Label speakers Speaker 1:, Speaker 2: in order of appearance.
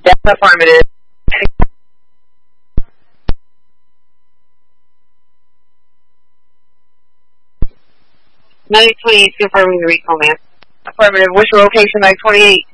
Speaker 1: That's affirmative. 928 confirming the recall, ma'am. Affirmative. What's your location, 928?